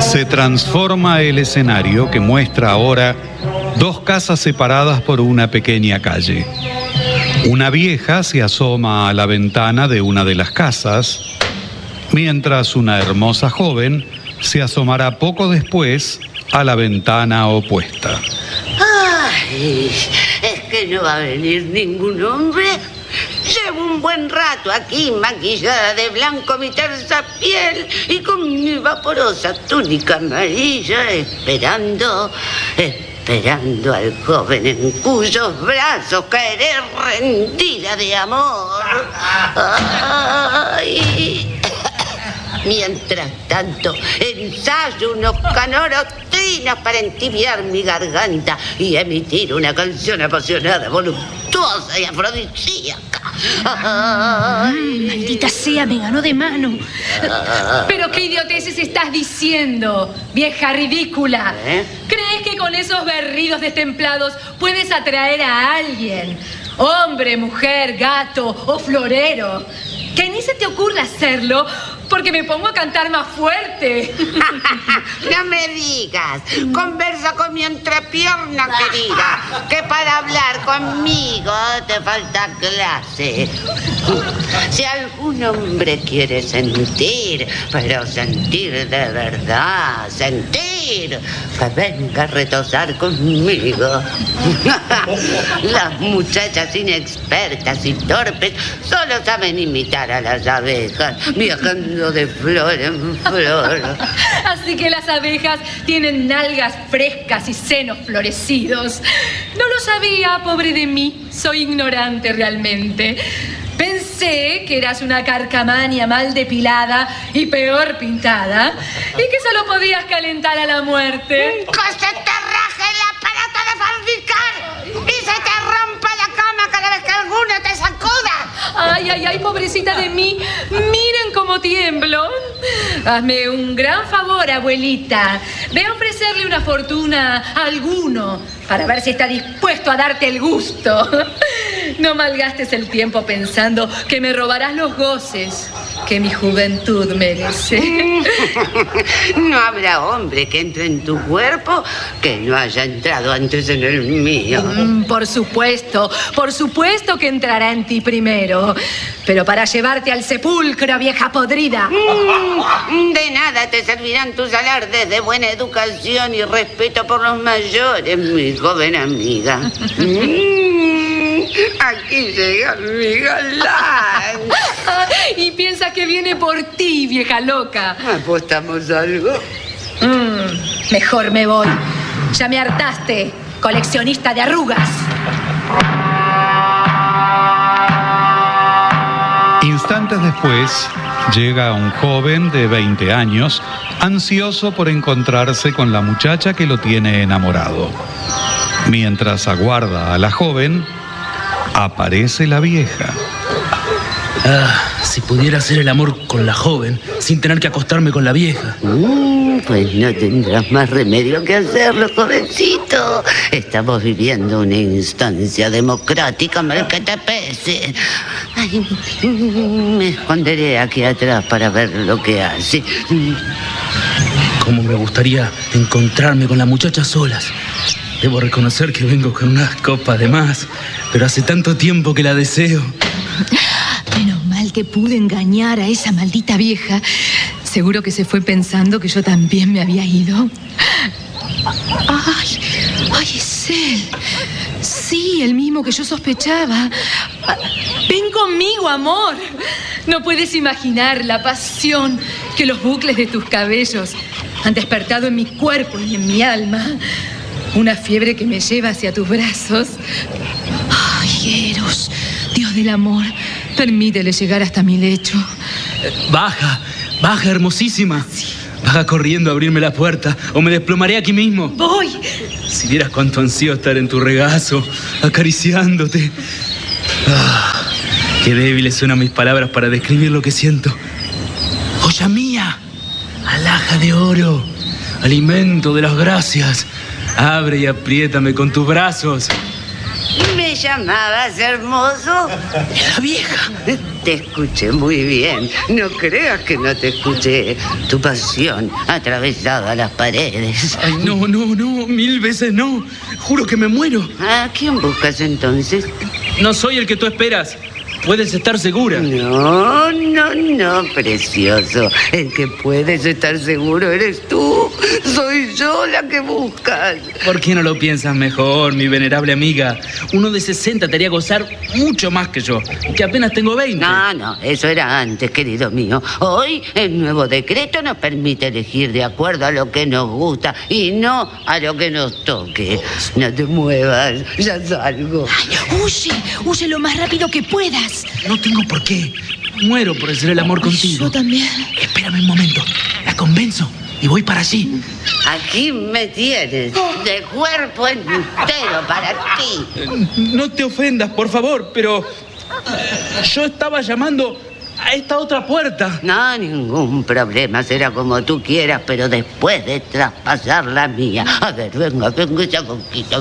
Se transforma el escenario que muestra ahora dos casas separadas por una pequeña calle. Una vieja se asoma a la ventana de una de las casas, mientras una hermosa joven se asomará poco después a la ventana opuesta. ¡Ay! ¿Es que no va a venir ningún hombre? Llevo un buen rato aquí, maquillada de blanco mi tersa piel y con mi vaporosa túnica amarilla, esperando al joven en cuyos brazos caeré rendida de amor. ¡Ay! Mientras tanto, ensayo unos canorotinos para entibiar mi garganta y emitir una canción apasionada, voluptuosa y afrodisíaca. Maldita sea, me ganó de mano. Pero qué idioteces estás diciendo, vieja ridícula. ¿Crees que con esos berridos destemplados puedes atraer a alguien? Hombre, mujer, gato o florero. Que ni se te ocurra hacerlo porque me pongo a cantar más fuerte. No me digas. Conversa con mi entrepierna, querida, que para hablar conmigo te falta clase. Si algún hombre quiere sentir, pero sentir de verdad, sentir, que venga a retozar conmigo. Las muchachas inexpertas y torpes solo saben imitar a las abejas, viajando de flor en flor. Así que las abejas tienen nalgas frescas y senos florecidos. No lo sabía, pobre de mí. Soy ignorante realmente. Pensé que eras una carcamania mal depilada y peor pintada y que solo podías calentar a la muerte. ¡Que se te raje el aparato de fabricar y se te rompa la cama cada vez que alguno te sacuda! Ay, ay, ay, pobrecita de mí. Miren cómo tiemblo. Hazme un gran favor, abuelita. Ve a ofrecerle una fortuna a alguno para ver si está dispuesto a darte el gusto. No malgastes el tiempo pensando que me robarás los goces que mi juventud merece. No habrá hombre que entre en tu cuerpo que no haya entrado antes en el mío. Por supuesto que entrará en ti primero. Pero para llevarte al sepulcro, vieja podrida. De nada te servirán tus alardes de buena educación y respeto por los mayores, mi joven amiga. Aquí llega mi galán. Y piensa que viene por ti, vieja loca. ¿Apostamos algo? Mejor me voy. Ya me hartaste, coleccionista de arrugas. Instantes después, llega un joven de 20 años, ansioso por encontrarse con la muchacha que lo tiene enamorado. Mientras aguarda a la joven, aparece la vieja. Si pudiera hacer el amor con la joven sin tener que acostarme con la vieja. Pues no tendrás más remedio que hacerlo, jovencito. Estamos viviendo una instancia democrática, mal que te pese. Ay, me esconderé aquí atrás para ver lo que hace. Cómo me gustaría encontrarme con la muchacha solas. Debo reconocer que vengo con unas copas de más, pero hace tanto tiempo que la deseo. Menos mal que pude engañar a esa maldita vieja. Seguro que se fue pensando que yo también me había ido. ¡Ay, es él! Sí, el mismo que yo sospechaba. Ven conmigo, amor. No puedes imaginar la pasión que los bucles de tus cabellos han despertado en mi cuerpo y en mi alma. Una fiebre que me lleva hacia tus brazos. ¡Ay, Eros! Dios del amor, permítele llegar hasta mi lecho. Baja, hermosísima. Sí. Baja corriendo a abrirme la puerta o me desplomaré aquí mismo. Voy. Si vieras cuánto ansío estar en tu regazo, acariciándote. Qué débiles suenan mis palabras para describir lo que siento. ¡Joya mía! Alhaja de oro, alimento de las gracias. Abre y apriétame con tus brazos. Me me llamabas, hermoso? La vieja. Te escuché muy bien. No creas que no te escuché. Tu pasión atravesaba las paredes. Ay, no, 1000 veces no. Juro que me muero. ¿A quién buscas entonces? No soy el que tú esperas. Puedes estar segura. No, precioso. El que puedes estar seguro eres tú. Soy yo la que buscas. ¿Por qué no lo piensas mejor, mi venerable amiga? Uno de 60 te haría gozar mucho más que yo, que apenas tengo 20. No, eso era antes, querido mío. Hoy el nuevo decreto nos permite elegir de acuerdo a lo que nos gusta y no a lo que nos toque. No te muevas, ya salgo. Ay, huye lo más rápido que puedas. No tengo por qué. Muero por hacer el amor contigo. Yo también. Espérame un momento. La convenzo y voy para allí. Aquí me tienes, de cuerpo entero para ti. No te ofendas, por favor, pero yo estaba llamando a esta otra puerta. No, ningún problema, será como tú quieras, pero después de traspasar la mía. A ver, venga ya poquito.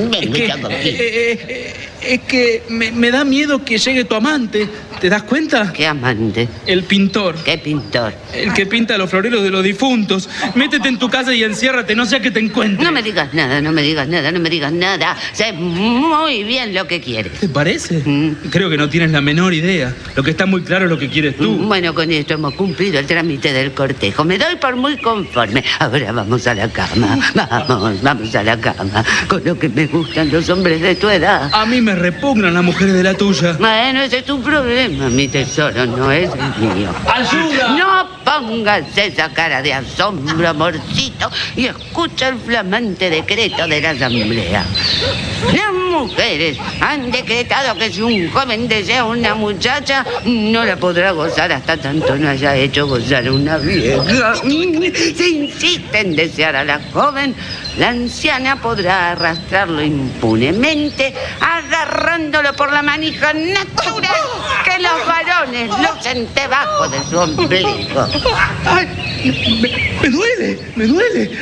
Es que me da miedo que llegue tu amante. ¿Te das cuenta? ¿Qué amante? El pintor. ¿Qué pintor? El que pinta los floreros de los difuntos. Métete en tu casa y enciérrate, no sea que te encuentre. No me digas nada. Sé muy bien lo que quieres. ¿Te parece? Creo que no tienes la menor idea. Lo que está muy claro es lo que quieres tú. Bueno, con esto hemos cumplido el trámite del cortejo. Me doy por muy conforme. Ahora vamos a la cama. Vamos a la cama. Con lo que me gustan los hombres de tu edad. A mí me repugnan las mujeres de la tuya. Bueno, ese es tu problema, mi tesoro, no es el mío. ¡Ayuda! No pongas esa cara de asombro, amorcito, y escucha el flamante decreto de la asamblea. Las mujeres han decretado que si un joven desea una muchacha, no la podrá gozar hasta tanto no haya hecho gozar a una vieja. Si insiste en desear a la joven, la anciana podrá arrastrarlo impunemente, agarrándolo por la manija natural que los varones lucen debajo de su ombligo. ¡Ay! Me duele.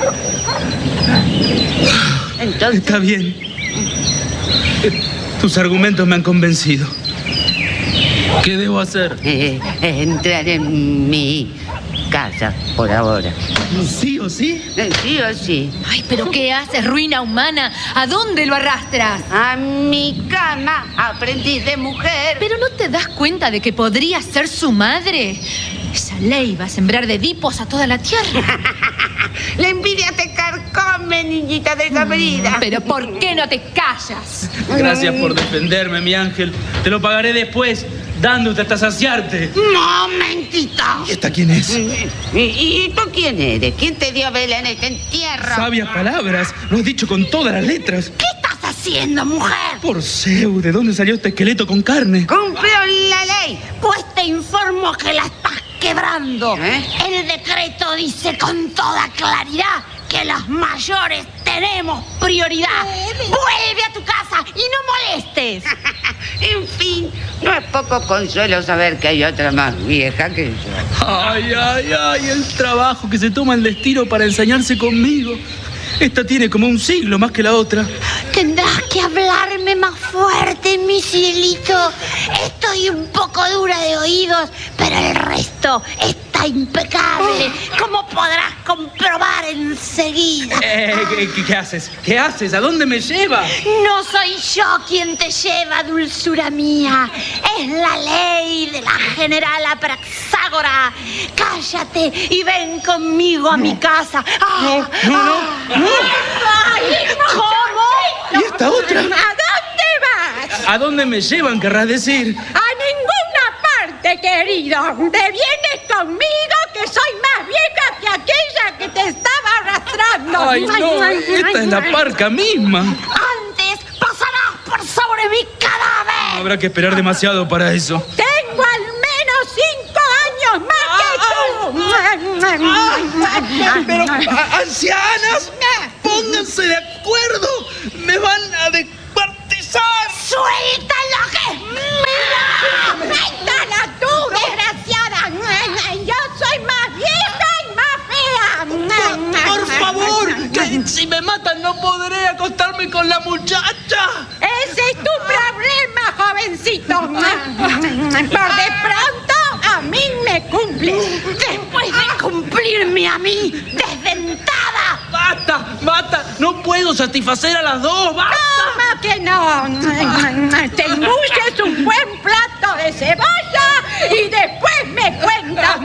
Entonces, Está bien. Tus argumentos me han convencido. ¿Qué debo hacer? entrar en mi casa por ahora. ¿Sí o sí? Sí o sí. Ay, pero ¿qué haces, ruina humana? ¿A dónde lo arrastras? A mi cama, aprendiz de mujer. ¿Pero no te das cuenta de que podría ser su madre? Esa ley va a sembrar de Edipos a toda la tierra. La envidia te carcome, niñita desabrida. ¿Pero por qué no te callas? Gracias por defenderme, mi ángel. Te lo pagaré después, dándote hasta saciarte. ¡Momentita! ¿Y esta quién es? ¿Y tú quién eres? ¿Quién te dio vela en este entierro? Sabias palabras. Lo has dicho con todas las letras. ¿Qué estás haciendo, mujer? Por Zeus, ¿de dónde salió este esqueleto con carne? Cumplió la ley. Pues te informo que la estás quebrando. ¿Eh? El decreto dice con toda claridad que las mayores tenemos prioridad. Vuelve a tu casa y no molestes. En fin, no es poco consuelo saber que hay otra más vieja que yo. Ay, el trabajo que se toma el destino para ensañarse conmigo. Esta tiene como un siglo más que la otra. Tendrás que hablarme más fuerte, mi cielito. Estoy un poco dura de oídos, pero el resto está impecable, como podrás comprobar enseguida. ¿Qué haces? ¿Qué haces? ¿A dónde me llevas? No soy yo quien te lleva, dulzura mía. Es la ley de la general Apraxágora. Cállate y ven conmigo a mi casa. No. Ay, ¿cómo? ¿Y esta otra? ¿A dónde vas? ¿A dónde me llevan, querrás decir? A ninguna parte, querido. Te vienes conmigo, que soy más vieja que aquella que te estaba arrastrando. Ay, no, esta es la parca misma. Antes pasarás por sobre mi cadáver. Habrá que esperar demasiado para eso. Tengo al menos 5 años más que tú. Pero, ancianas, pónganse de acuerdo. Me van a descuartizar. ¡Suelta lo que es mío! ¡Suéltala tú, desgraciada! Yo soy más vieja y más fea. Por favor, que si me matan no podré acostarme con la muchacha. Ese es tu jovencito. Por de pronto, a mí me cumple. Después de cumplirme a mí, desdentada. ¡Basta! ¡No puedo satisfacer a las dos! ¡Basta! ¿Cómo que no? Te embulles un buen plato de cebolla y después me cuentas.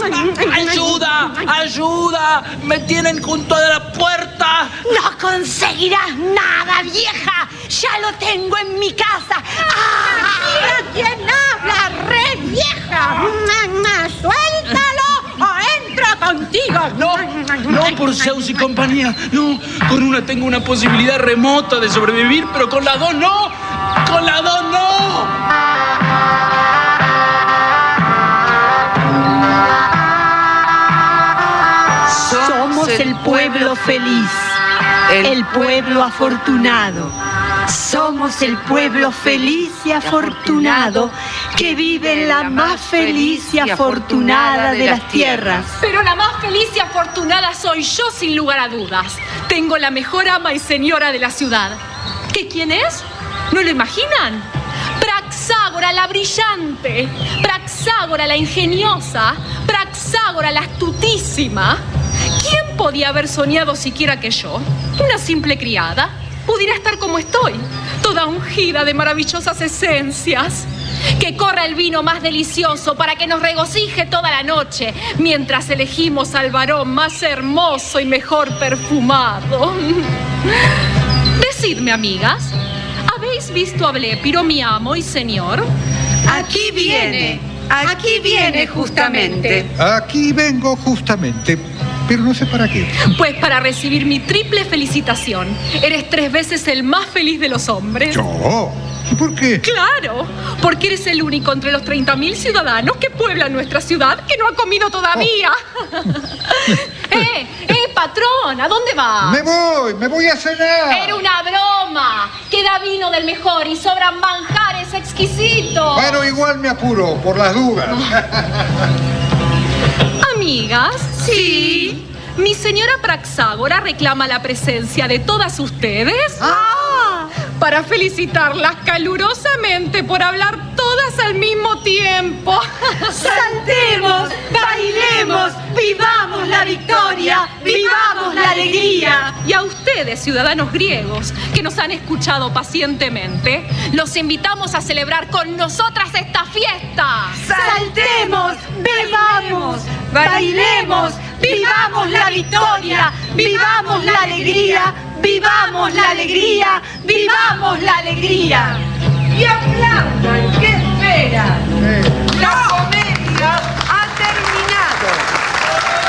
¡Ayuda! ¡Me tienen junto a la puerta! No conseguirás nada, vieja. Ya lo tengo en mi casa. ¡Mira quién habla, re vieja! ¡Suéltalo o entro contigo! No, por Zeus y compañía. No, con una tengo una posibilidad remota de sobrevivir, pero con las dos no. ¡Con las dos no! Somos el pueblo feliz, el pueblo afortunado. Somos el pueblo feliz y afortunado que vive en la más feliz y afortunada de las tierras. Pero la más feliz y afortunada soy yo, sin lugar a dudas. Tengo la mejor ama y señora de la ciudad. ¿Qué quién es? ¿No lo imaginan? Praxágora la brillante, Praxágora la ingeniosa, Praxágora la astutísima. ¿Quién podía haber soñado siquiera que yo, una simple criada, pudiera estar como estoy, toda ungida de maravillosas esencias? Que corra el vino más delicioso para que nos regocije toda la noche, mientras elegimos al varón más hermoso y mejor perfumado. Decidme, amigas, ¿habéis visto a Blépiro, mi amo y señor? Aquí viene justamente. Aquí vengo justamente, pero no sé para qué. Pues para recibir mi triple felicitación. Eres 3 veces el más feliz de los hombres. ¿Yo? ¿Y por qué? Claro, porque eres el único entre los 30.000 ciudadanos que pueblan nuestra ciudad que no ha comido todavía. Patrón, ¿a dónde vas? Me voy a cenar. Era una broma. Queda vino del mejor y sobran manjares exquisitos. Bueno, igual me apuro, por las dudas. Amigas, sí. Mi señora Praxágora reclama la presencia de todas ustedes para felicitarlas calurosamente por hablar todas al mismo tiempo. Saltemos, bailemos, vivamos la victoria, vivamos la alegría. Y a ustedes, ciudadanos griegos, que nos han escuchado pacientemente, los invitamos a celebrar con nosotras esta fiesta. Saltemos, bebamos, bailemos, vivamos la victoria, vivamos la alegría, vivamos la alegría, vivamos la alegría. Y aplaudan, ¿qué esperan?